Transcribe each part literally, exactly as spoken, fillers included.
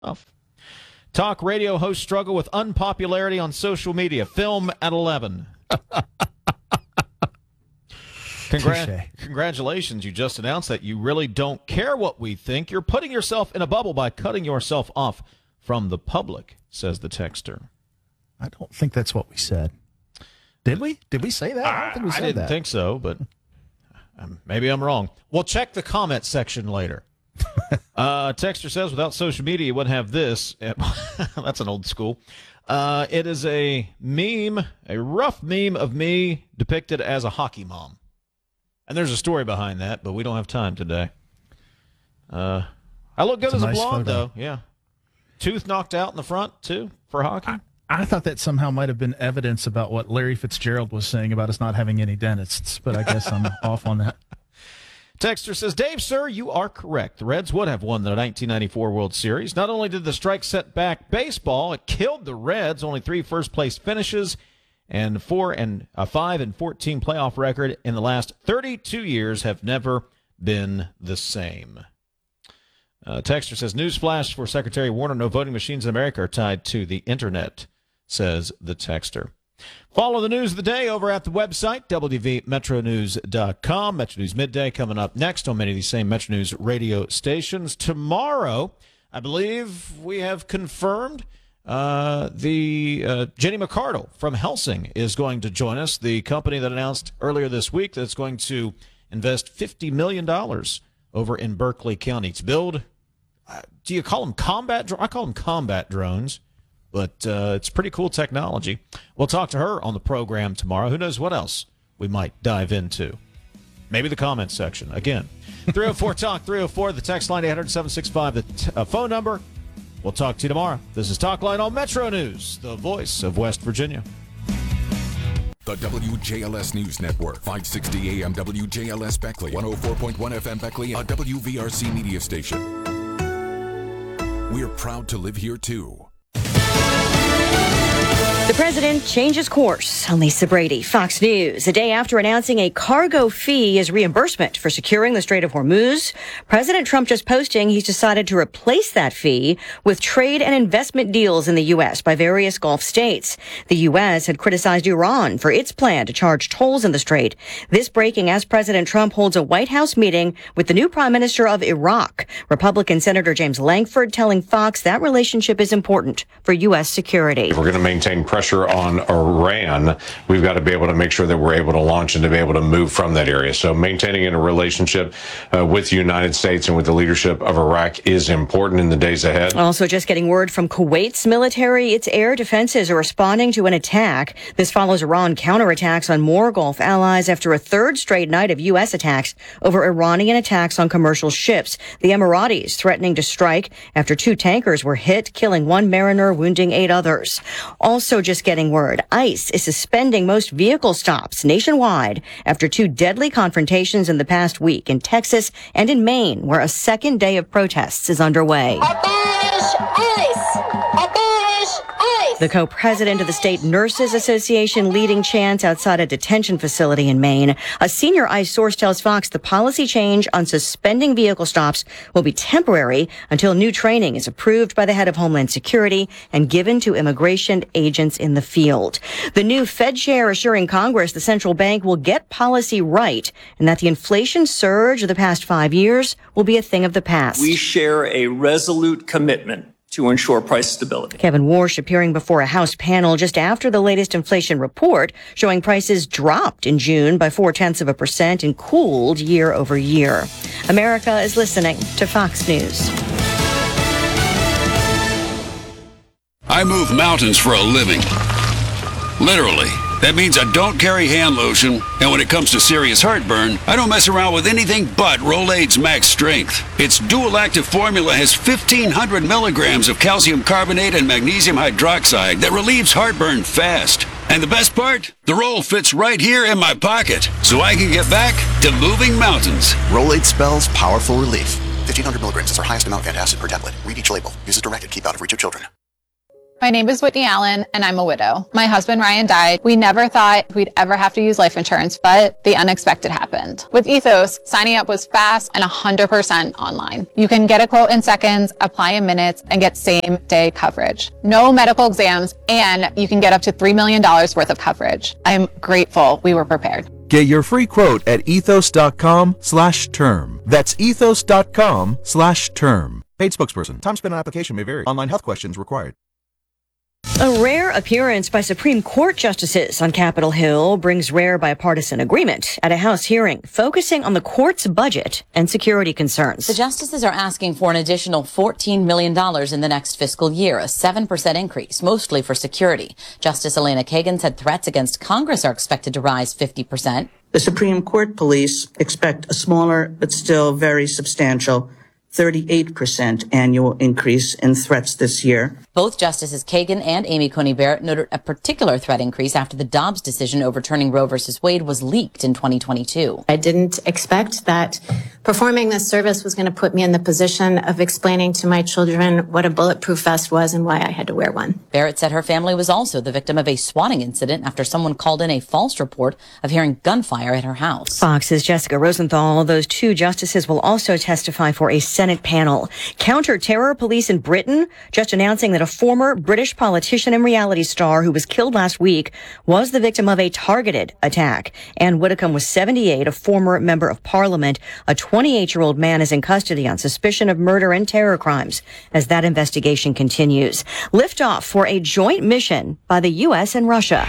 Off. Talk radio hosts struggle with unpopularity on social media. Film at eleven. Congra- congratulations, you just announced that you really don't care what we think. You're putting yourself in a bubble by cutting yourself off from the public, says the texter. I don't think that's what we said. Did we? Did we say that? I don't think we said I didn't that. think so, but um, maybe I'm wrong. We'll check the comment section later. uh, texter says, without social media, you wouldn't have this. That's an old school. Uh, it is a meme, a rough meme of me depicted as a hockey mom. And there's a story behind that, but we don't have time today. Uh, I look good as a nice blonde, photo. though. Yeah. Tooth knocked out in the front, too, for hockey. I, I thought that somehow might have been evidence about what Larry Fitzgerald was saying about us not having any dentists, but I guess I'm off on that. Texter says, Dave, sir, you are correct. The Reds would have won the nineteen ninety-four World Series. Not only did the strike set back baseball, it killed the Reds. Only three first-place finishes and four and a five and fourteen playoff record in the last thirty-two years have never been the same. Uh, Texter says, newsflash for Secretary Warner, no voting machines in America are tied to the internet, says the texter. Follow the news of the day over at the website, w v metro news dot com. Metro News Midday coming up next on many of these same Metro News radio stations. Tomorrow, I believe we have confirmed uh, the uh, Jenny McArdle from Helsing is going to join us, the company that announced earlier this week that it's going to invest fifty million dollars over in Berkeley County to build, uh, do you call them combat drones? I call them combat drones. But uh, it's pretty cool technology. We'll talk to her on the program tomorrow. Who knows what else we might dive into? Maybe the comments section. Again, three oh four talk three oh four, the text line eight hundred, seven six five, the t- uh, phone number. We'll talk to you tomorrow. This is Talk Line on Metro News, the voice of West Virginia. The W J L S News Network, five sixty A M W J L S Beckley, one oh four point one F M Beckley, a W V R C media station. We're proud to live here, too. The president changes course. I'm Lisa Brady, Fox News. A day after announcing a cargo fee as reimbursement for securing the Strait of Hormuz, President Trump just posting he's decided to replace that fee with trade and investment deals in the U S by various Gulf states. The U S had criticized Iran for its plan to charge tolls in the Strait. This breaking as President Trump holds a White House meeting with the new Prime Minister of Iraq. Republican Senator James Lankford telling Fox that relationship is important for U S security. If we're going to maintain pressure on Iran, we've got to be able to make sure that we're able to launch and to be able to move from that area. So maintaining a relationship uh, with the United States and with the leadership of Iraq is important in the days ahead. Also just getting word from Kuwait's military, its air defenses are responding to an attack. This follows Iran counterattacks on more Gulf allies after a third straight night of U S attacks over Iranian attacks on commercial ships. The Emiratis threatening to strike after two tankers were hit, killing one mariner, wounding eight others. Also just getting word, ICE is suspending most vehicle stops nationwide after two deadly confrontations in the past week in Texas and in Maine, where a second day of protests is underway. Abolish ICE! Abolish ICE! The co-president of the State Nurses Association leading chants outside a detention facility in Maine. A senior ICE source tells Fox the policy change on suspending vehicle stops will be temporary until new training is approved by the head of Homeland Security and given to immigration agents in the field. The new Fed chair assuring Congress the central bank will get policy right and that the inflation surge of the past five years will be a thing of the past. We share a resolute commitment to ensure price stability. Kevin Warsh appearing before a House panel just after the latest inflation report showing prices dropped in June by four-tenths of a percent and cooled year over year. America is listening to Fox News. I move mountains for a living. Literally. That means I don't carry hand lotion, and when it comes to serious heartburn, I don't mess around with anything but Rolaids Max Strength. Its dual-active formula has fifteen hundred milligrams of calcium carbonate and magnesium hydroxide that relieves heartburn fast. And the best part? The roll fits right here in my pocket, so I can get back to moving mountains. Rolaids spells powerful relief. fifteen hundred milligrams is our highest amount of antacid per tablet. Read each label. Use as directed. Keep out of reach of children. My name is Whitney Allen, and I'm a widow. My husband, Ryan, died. We never thought we'd ever have to use life insurance, but the unexpected happened. With Ethos, signing up was fast and one hundred percent online. You can get a quote in seconds, apply in minutes, and get same-day coverage. No medical exams, and you can get up to three million dollars worth of coverage. I'm grateful we were prepared. Get your free quote at ethos.com slash term. That's ethos.com slash term. Paid spokesperson. Time spent on application may vary. Online health questions required. A rare appearance by Supreme Court justices on Capitol Hill brings rare bipartisan agreement at a House hearing focusing on the court's budget and security concerns. The justices are asking for an additional fourteen million dollars in the next fiscal year, a seven percent increase, mostly for security. Justice Elena Kagan said threats against Congress are expected to rise fifty percent. The Supreme Court police expect a smaller but still very substantial thirty-eight percent annual increase in threats this year. Both Justices Kagan and Amy Coney Barrett noted a particular threat increase after the Dobbs decision overturning Roe versus Wade was leaked in twenty twenty-two. I didn't expect that performing this service was going to put me in the position of explaining to my children what a bulletproof vest was and why I had to wear one. Barrett said her family was also the victim of a swatting incident after someone called in a false report of hearing gunfire at her house. Fox's Jessica Rosenthal. Those two justices will also testify for a Senate panel. Counter-terror police in Britain just announcing that a former British politician and reality star who was killed last week was the victim of a targeted attack. Anne Widdecombe was seventy-eight, a former member of parliament. A twenty-eight-year-old man is in custody on suspicion of murder and terror crimes as that investigation continues. Liftoff for a joint mission by the U S and Russia.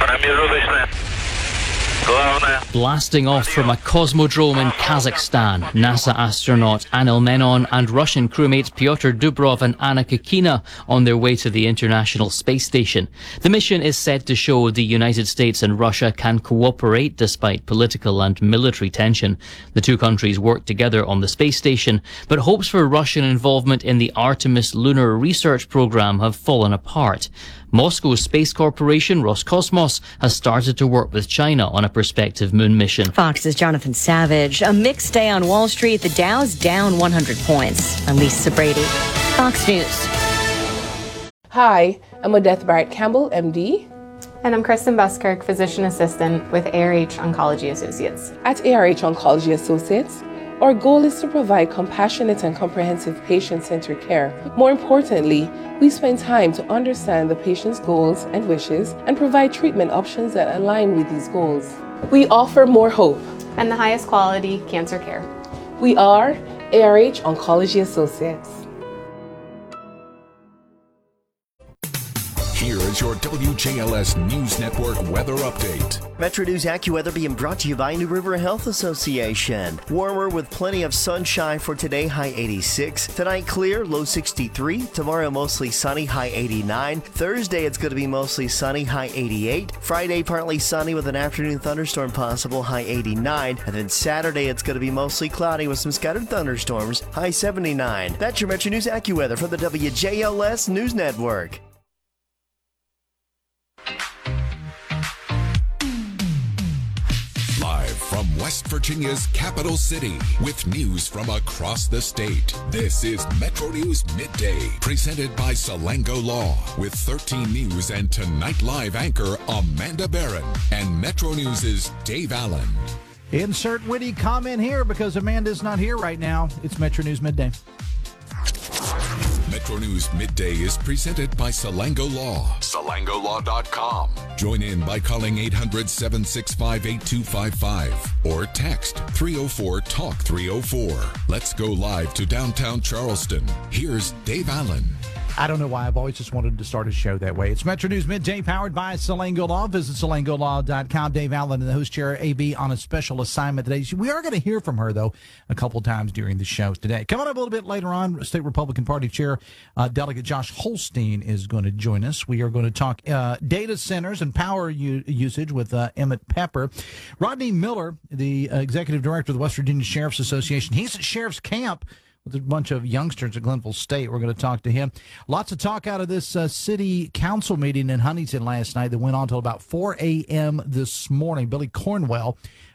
Blasting off from a cosmodrome in Kazakhstan, NASA astronaut Anil Menon and Russian crewmates Pyotr Dubrov and Anna Kikina on their way to the International Space Station. The mission is said to show the United States and Russia can cooperate despite political and military tension. The two countries work together on the space station, but hopes for Russian involvement in the Artemis lunar research program have fallen apart. Moscow's space corporation Roscosmos has started to work with China on a prospective moon mission. Fox's Jonathan Savage. A mixed day on Wall Street. The Dow's down one hundred points. I'm Lisa Brady, Fox News. Hi, I'm Odette Barrett Campbell, M D. And I'm Kristen Buskirk, Physician Assistant with A R H Oncology Associates. At A R H Oncology Associates, our goal is to provide compassionate and comprehensive patient-centered care. More importantly, we spend time to understand the patient's goals and wishes and provide treatment options that align with these goals. We offer more hope and the highest quality cancer care. We are A R H Oncology Associates. Here is your W J L S News Network weather update. Metro News AccuWeather being brought to you by New River Health Association. Warmer with plenty of sunshine for today, high eighty-six. Tonight clear, low sixty-three. Tomorrow mostly sunny, high eighty-nine. Thursday it's going to be mostly sunny, high eighty-eight. Friday partly sunny with an afternoon thunderstorm possible, high eighty-nine. And then Saturday it's going to be mostly cloudy with some scattered thunderstorms, high seventy-nine. That's your Metro News AccuWeather from the W J L S News Network. Live from West Virginia's capital city with news from across the state. This is Metro News Midday, presented by Salango Law with thirteen News and Tonight Live anchor Amanda Barron and Metro News' Dave Allen. Insert witty comment here because Amanda's not here right now. It's Metro News Midday. Metro News Midday is presented by Salango Law. Salango Law dot com. Join in by calling eight hundred, seven six five, eight two five five or text three oh four talk three oh four. Let's go live to downtown Charleston. Here's Dave Allen. I don't know why I've always just wanted to start a show that way. It's Metro News Midday powered by Salango Law. Visit Salango Law dot com. Dave Allen and the host chair, A B, on a special assignment today. We are going to hear from her, though, a couple times during the show today. Coming up a little bit later on, State Republican Party Chair uh, Delegate Josh Holstein is going to join us. We are going to talk uh, data centers and power u- usage with uh, Emmett Pepper. Rodney Miller, the uh, Executive Director of the West Virginia Sheriff's Association, he's at Sheriff's Camp with a bunch of youngsters at Glenville State. We're going to talk to him. Lots of talk out of this uh, city council meeting in Huntington last night that went on until about four a.m. this morning. Billy Cornwell,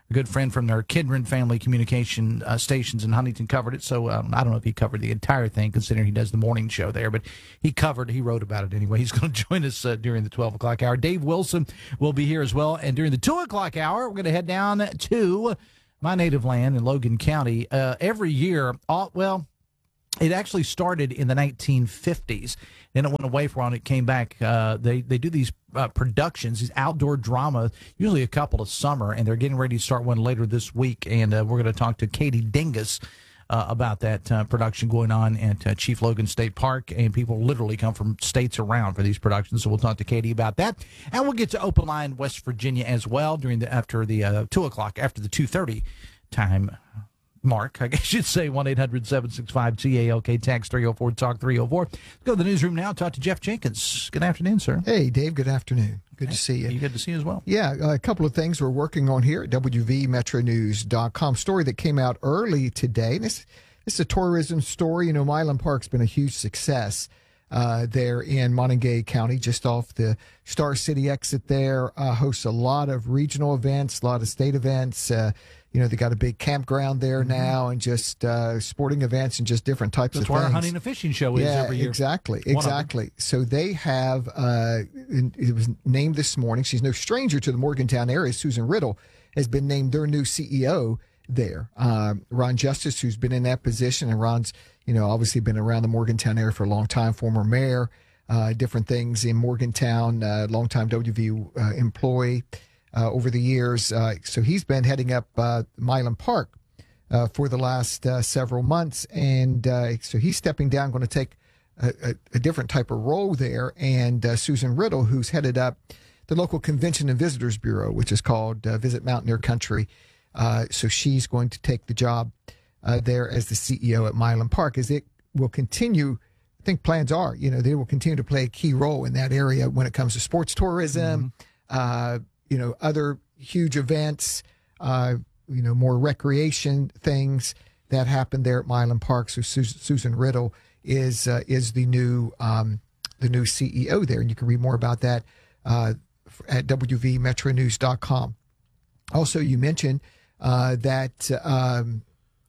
a good friend from their Kidron family communication uh, stations in Huntington covered it. So um, I don't know if he covered the entire thing, considering he does the morning show there, but he covered, he wrote about it anyway. He's going to join us uh, during the twelve o'clock hour. Dave Wilson will be here as well. And during the two o'clock hour, we're going to head down to my native land in Logan County. Uh, every year, all, well, it actually started in the nineteen fifties. Then it went away for a while and it came back. Uh, they, they do these uh, productions, these outdoor drama, usually a couple of summer, and they're getting ready to start one later this week. And uh, we're going to talk to Katie Dingus uh, about that uh, production going on at uh, Chief Logan State Park. And people literally come from states around for these productions. So we'll talk to Katie about that. And we'll get to Open Line West Virginia as well during the after the uh, two o'clock, after the two thirty time mark, I guess you'd say. One eight hundred seven six five T A L K, text three oh four talk three oh four. Let's go to the newsroom now, talk to Jeff Jenkins. Good afternoon, sir. Hey, Dave, good afternoon. Good hey, to see you. You good to see you as well. Yeah, a couple of things we're working on here at W V Metro News dot com. Story that came out early today. This, this is a tourism story. You know, Milan Park's been a huge success uh, there in Montague County, just off the Star City exit there. Uh, hosts a lot of regional events, a lot of state events. Uh, You know, they got a big campground there mm-hmm. now, and just uh, sporting events and just different types That's of things. That's where our hunting and fishing show is yeah, every year. Exactly, exactly. So they have, uh, it was named this morning. She's no stranger to the Morgantown area. Susan Riddle has been named their new C E O there. Um, Ron Justice, who's been in that position, and Ron's, you know, obviously been around the Morgantown area for a long time, former mayor, uh, different things in Morgantown, uh, longtime W V uh, employee. Uh, over the years. Uh, so he's been heading up uh, Milan Park uh, for the last uh, several months. And uh, so he's stepping down, going to take a, a, a different type of role there. And uh, Susan Riddle, who's headed up the local Convention and Visitors Bureau, which is called uh, Visit Mountaineer Country. Uh, so she's going to take the job uh, there as the C E O at Milan Park, as it will continue. I think plans are, you know, they will continue to play a key role in that area when it comes to sports tourism, mm-hmm. uh, you know, other huge events, uh, you know, more recreation things that happen there at Milan Park. So Su- Susan Riddle is uh, is the new um, the new C E O there, and you can read more about that uh, at W V Metro News dot com. Also, you mentioned uh, that um,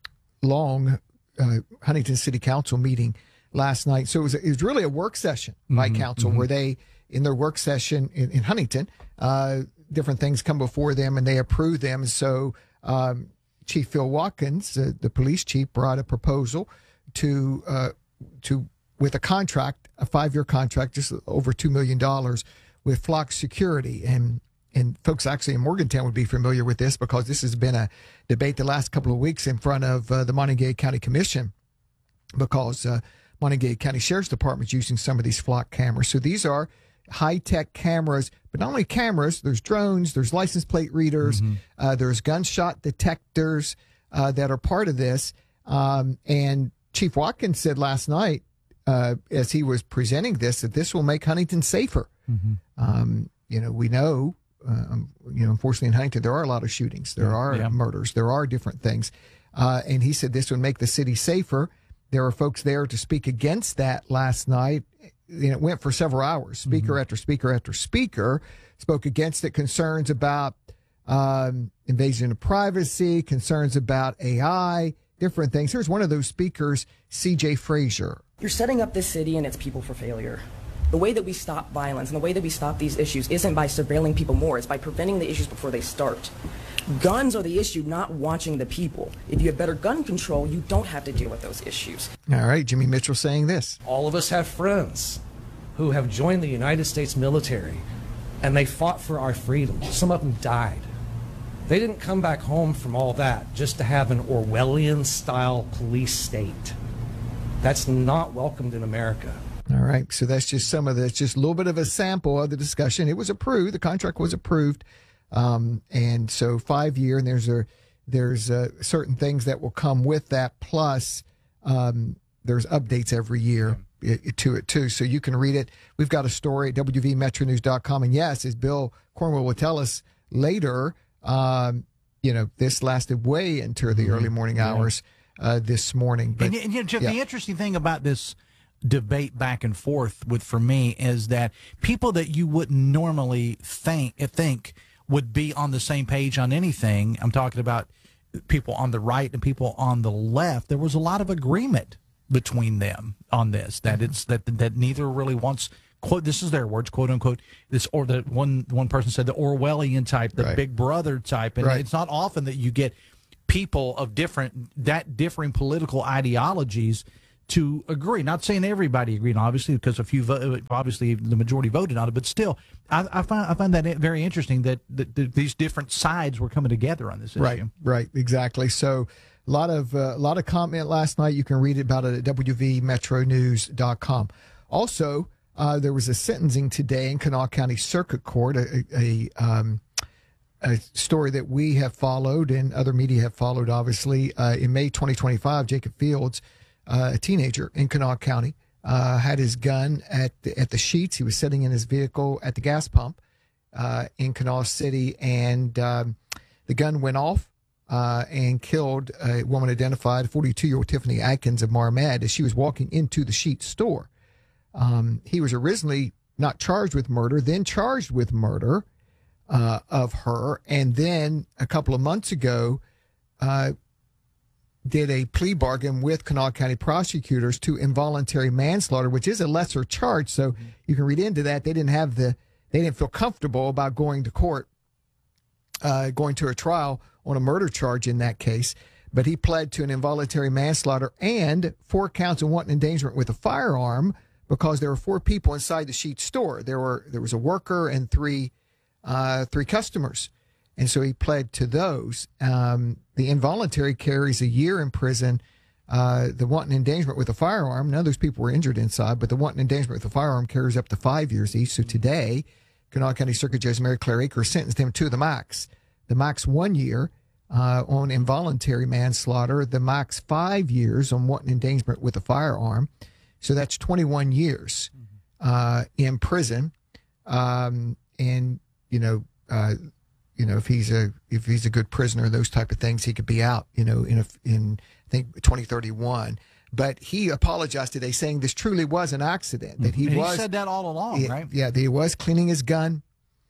long uh, Huntington City Council meeting last night. So it was, it was really a work session by mm-hmm, council mm-hmm. where they, in their work session in, in Huntington, uh, different things come before them and they approve them. So um, Chief Phil Watkins, uh, the police chief, brought a proposal to uh, to with a contract, a five-year contract, just over two million dollars with Flock Security. And and folks actually in Morgantown would be familiar with this because this has been a debate the last couple of weeks in front of uh, the Montague County Commission, because uh, Montague County Sheriff's Department is using some of these Flock cameras. So these are high-tech cameras, but not only cameras, there's drones, there's license plate readers, mm-hmm. uh, there's gunshot detectors uh, that are part of this. Um, and Chief Watkins said last night, uh, as he was presenting this, that this will make Huntington safer. Mm-hmm. Um, you know, we know, uh, you know, unfortunately in Huntington, there are a lot of shootings. There are yeah. murders. There are different things. Uh, and he said this would make the city safer. There are folks there to speak against that last night. You know, it went for several hours. Speaker mm-hmm. after speaker after speaker spoke against it. Concerns about um, invasion of privacy, concerns about A I, different things. Here's one of those speakers, C J Frazier. You're setting up this city and its people for failure. The way that we stop violence and the way that we stop these issues isn't by surveilling people more. It's by preventing the issues before they start. Guns are the issue, not watching the people. If you have better gun control, you don't have to deal with those issues. All right, Jimmy Mitchell saying this. All of us have friends who have joined the United States military, and they fought for our freedom. Some of them died. They didn't come back home from all that just to have an Orwellian-style police state. That's not welcomed in America. All right, so that's just some of the, just a little bit of a sample of the discussion. It was approved. The contract was approved. Um, and so five year, and there's a, there's uh, certain things that will come with that. Plus, um, there's updates every year to it too. So you can read it. We've got a story at W V Metro News dot com. And yes, as Bill Cornwell will tell us later, um, you know, this lasted way into the mm-hmm. early morning yeah. hours uh, this morning. But, and, and you know, Jeff, yeah. the interesting thing about this debate back and forth with for me is that people that you wouldn't normally think think would be on the same page on anything. I'm talking about people on the right and people on the left. There was a lot of agreement between them on this, that it's that that neither really wants, quote, this is their words, quote unquote, this, or the one one person said the Orwellian type, the Right. Big Brother type. And Right. it's not often that you get people of different, that differing political ideologies to agree. Not saying everybody agreed, obviously, because a few, vo- obviously the majority voted on it, but still, I, I find I find that very interesting that, that, that these different sides were coming together on this issue. Right, right, exactly. So a lot of uh, a lot of comment last night. You can read about it at w v metro news dot com. Also, uh, there was a sentencing today in Kanawha County Circuit Court, a, a, um, a story that we have followed and other media have followed, obviously. Uh, in May twenty twenty-five, Jacob Fields, uh, a teenager in Kanawha County, uh, had his gun at the, at the Sheets. He was sitting in his vehicle at the gas pump uh, in Kanawha City, and um, the gun went off. Uh, and killed a woman identified, forty-two-year-old Tiffany Atkins of Marmad, as she was walking into the Sheetz store. Um, he was originally not charged with murder, then charged with murder uh, of her, and then a couple of months ago uh, did a plea bargain with Kanawha County prosecutors to involuntary manslaughter, which is a lesser charge. So you can read into that. They didn't have the, they didn't feel comfortable about going to court, uh, going to a trial on a murder charge in that case, but he pled to an involuntary manslaughter and four counts of wanton endangerment with a firearm because there were four people inside the Sheetz store. There were there was a worker and three uh, three customers, and so he pled to those. Um, the involuntary carries a year in prison. Uh, the wanton endangerment with a firearm, none of those people were injured inside, but the wanton endangerment with a firearm carries up to five years each. So today, Kanawha County Circuit Judge Mary Claire Akers sentenced him to the max. The max one year uh, on involuntary manslaughter, the max five years on wanton endangerment with a firearm. So that's twenty-one years uh, in prison. Um, and, you know, uh, you know, if he's a if he's a good prisoner, those type of things, he could be out, you know, in, a, in I think, twenty thirty-one. But he apologized today, saying this truly was an accident, that he And was. he said that all along, yeah, right? Yeah, that he was cleaning his gun.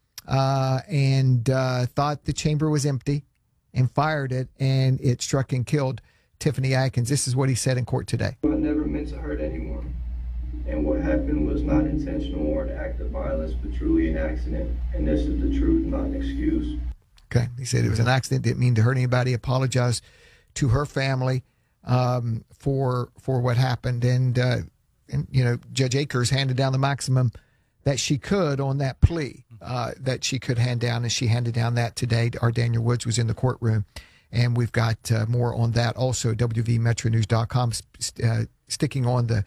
Uh, and uh, thought the chamber was empty and fired it, and it struck and killed Tiffany Atkins. This is what he said in court today. I never meant to hurt anyone, and what happened was not intentional or an act of violence, but truly an accident, and this is the truth, not an excuse. Okay, he said it was an accident, didn't mean to hurt anybody, apologized to her family um, for for what happened, and, uh, and, you know, Judge Akers handed down the maximum that she could on that plea uh, that she could hand down, and she handed down that today. Our Daniel Woods was in the courtroom, and we've got uh, more on that also. w v metro news dot com, uh, sticking on the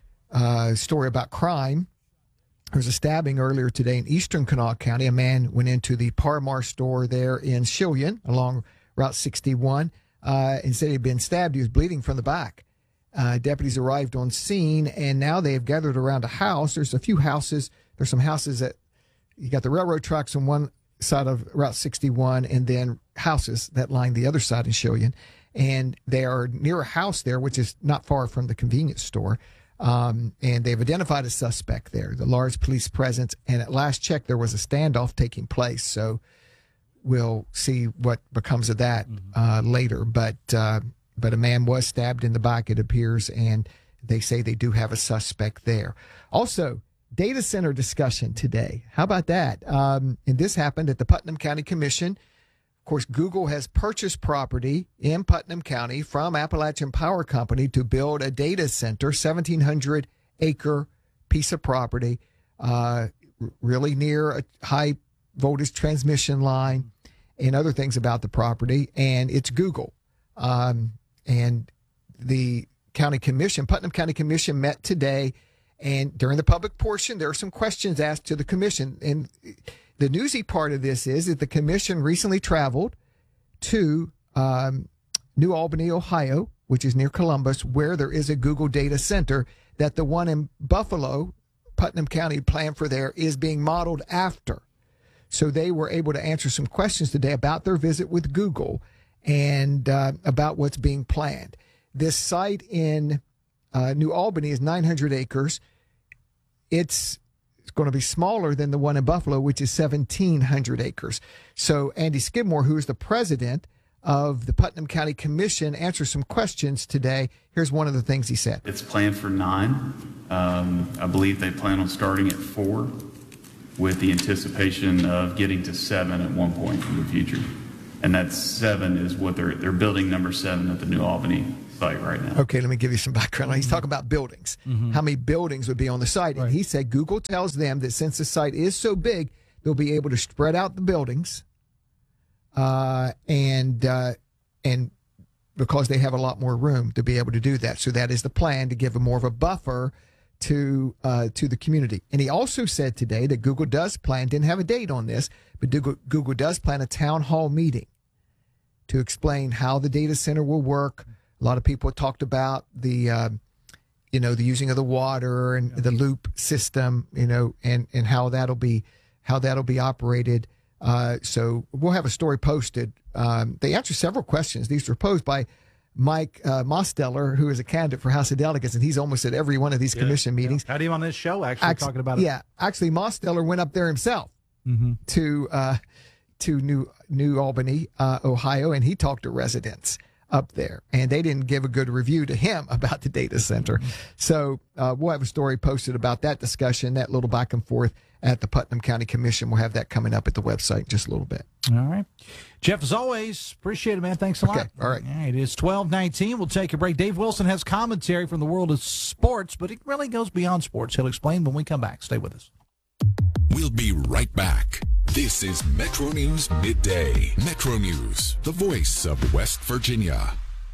uh, story about crime. There was a stabbing earlier today in eastern Kanawha County. A man went into the Parmar store there in Shillian along Route sixty-one uh, and said he'd been stabbed. He was bleeding from the back. Uh, deputies arrived on scene, and now they have gathered around a house. There's a few houses. There's some houses that you got the railroad tracks on one side of Route sixty-one, and then houses that line the other side in Shillian. And they are near a house there, which is not far from the convenience store. Um, and they've identified a suspect there, the large police presence. And at last check, there was a standoff taking place. So we'll see what becomes of that uh, later. But uh, but a man was stabbed in the back, it appears, and they say they do have a suspect there. Also, data center discussion today. How about that? Um, and this happened at the Putnam County Commission. Of course, Google has purchased property in Putnam County from Appalachian Power Company to build a data center, seventeen hundred acre piece of property, uh, really near a high voltage transmission line and other things about the property. And it's Google. Um, and the county commission, Putnam County Commission, met today. And during the public portion, there are some questions asked to the commission. And the newsy part of this is that the commission recently traveled to um, New Albany, Ohio, which is near Columbus, where there is a Google data center that the one in Buffalo, Putnam County, planned for there is being modeled after. So they were able to answer some questions today about their visit with Google and uh, about what's being planned. This site in uh, New Albany is nine hundred acres. It's going to be smaller than the one in Buffalo, which is seventeen hundred acres. So Andy Skidmore, who is the president of the Putnam County Commission, answers some questions today. Here's one of the things he said. It's planned for nine. Um, I believe they plan on starting at four with the anticipation of getting to seven at one point in the future. And that seven is what they're, they're building number seven at the New Albany site right now. Okay, let me give you some background. He's talking about buildings, Mhm. how many buildings would be on the site. And he said Google tells them that since the site is so big, they'll be able to spread out the buildings uh, and uh, and because they have a lot more room to be able to do that. So that is the plan, to give a more of a buffer to uh, to the community. And he also said today that Google does plan, didn't have a date on this, but Google, Google does plan a town hall meeting to explain how the data center will work. A lot of people talked about the, uh, you know, the using of the water and the loop system, you know, and, and how that'll be, how that'll be operated. Uh, so we'll have a story posted. Um, they answer several questions. These were posed by Mike uh, Mosteller, who is a candidate for House of Delegates, and he's almost at every one of these Yeah, commission meetings. Had him on this show, actually, Act- talking about it. Yeah, actually, Mosteller went up there himself Mm-hmm. to uh, to New New Albany, uh, Ohio, and he talked to residents up there, and they didn't give a good review to him about the data center. So uh, we'll have a story posted about that discussion, that little back and forth at the Putnam County Commission. We'll have that coming up at the website in just a little bit. All right. Jeff, as always, appreciate it, man. Thanks a lot. Okay, all right. All right, it's twelve nineteen. We'll take a break. Dave Wilson has commentary from the world of sports, but it really goes beyond sports. He'll explain when we come back. Stay with us. We'll be right back. This is Metro News Midday. Metro News, the voice of West Virginia.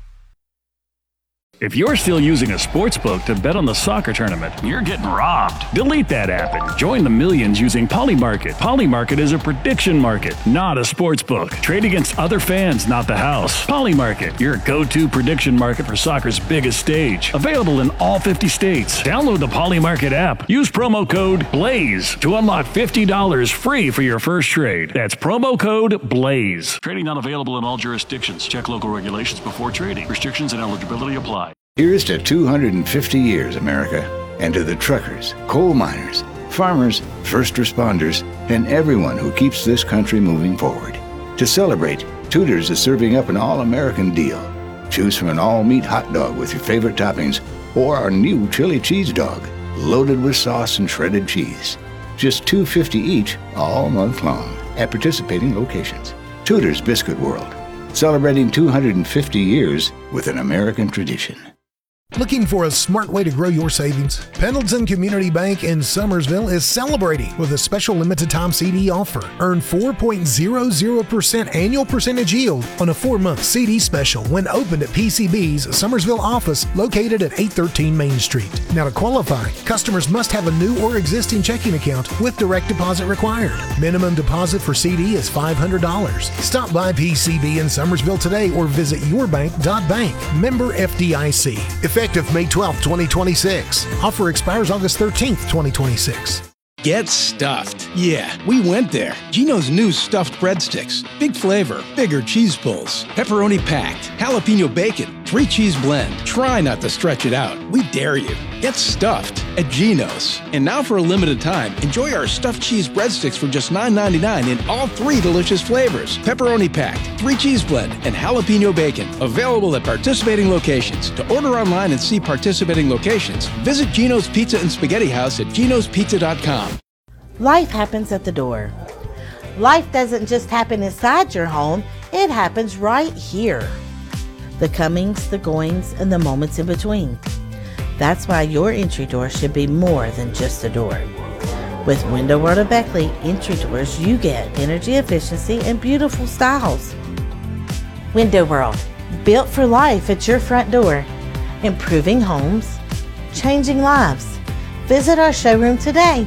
If you're still using a sports book to bet on the soccer tournament, you're getting robbed. Delete that app and join the millions using Polymarket. Polymarket is a prediction market, not a sports book. Trade against other fans, not the house. Polymarket, your go-to prediction market for soccer's biggest stage. Available in all fifty states. Download the Polymarket app. Use promo code BLAZE to unlock fifty dollars free for your first trade. That's promo code BLAZE. Trading not available in all jurisdictions. Check local regulations before trading. Restrictions and eligibility apply. Here's to two hundred fifty years, America, and to the truckers, coal miners, farmers, first responders, and everyone who keeps this country moving forward. To celebrate, Tudor's is serving up an all-American deal. Choose from an all-meat hot dog with your favorite toppings, or our new chili cheese dog, loaded with sauce and shredded cheese. Just two dollars and fifty cents each, all month long, at participating locations. Tudor's Biscuit World, celebrating two hundred fifty years with an American tradition. Looking for a smart way to grow your savings? Pendleton Community Bank in Summersville is celebrating with a special limited time C D offer. Earn four point zero zero percent annual percentage yield on a four-month C D special when opened at P C B's Summersville office located at eight thirteen Main Street. Now to qualify, customers must have a new or existing checking account with direct deposit required. Minimum deposit for C D is five hundred dollars. Stop by P C B in Summersville today or visit yourbank dot bank. Member F D I C. Effective May twelfth, twenty twenty-six. Offer expires August thirteenth, twenty twenty-six. Get stuffed. Yeah, we went there. Gino's new stuffed breadsticks. Big flavor, bigger cheese pulls, pepperoni packed, jalapeno bacon, three cheese blend. Try not to stretch it out. We dare you. Get stuffed at Gino's. And now for a limited time, enjoy our stuffed cheese breadsticks for just nine ninety-nine in all three delicious flavors. Pepperoni packed, three cheese blend, and jalapeno bacon. Available at participating locations. To order online and see participating locations, visit Gino's Pizza and Spaghetti House at ginos pizza dot com. Life happens at the door. Life doesn't just happen inside your home, it happens right here. The comings, the goings, and the moments in between. That's why your entry door should be more than just a door. With Window World of Beckley entry doors, you get energy efficiency and beautiful styles. Window World, built for life at your front door. Improving homes, changing lives. Visit our showroom today.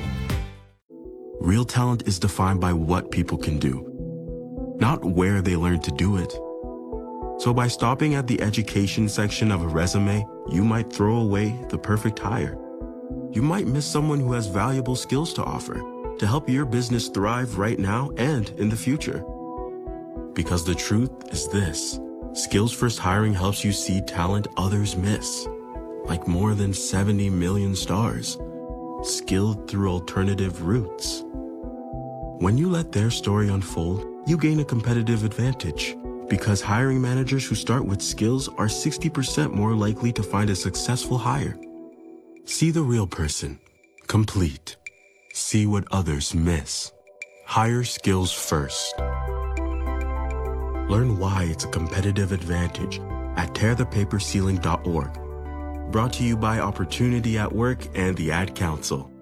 Real talent is defined by what people can do, not where they learn to do it. So by stopping at the education section of a resume, you might throw away the perfect hire. You might miss someone who has valuable skills to offer to help your business thrive right now and in the future. Because the truth is this, Skills First Hiring helps you see talent others miss, like more than seventy million stars. skilled through alternative routes. When you let their story unfold, you gain a competitive advantage because hiring managers who start with skills are sixty percent more likely to find a successful hire. See the real person, complete. See what others miss. Hire skills first. Learn why it's a competitive advantage at tear the paper ceiling dot org. Brought to you by Opportunity at Work and the Ad Council.